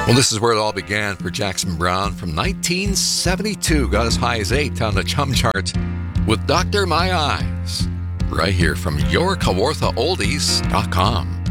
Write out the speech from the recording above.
Well, this is where it all began for Jackson Browne from 1972. Got as high as 8 on the Chum Charts with Doctor My Eyes. Right here from YourKawarthaOldies.com.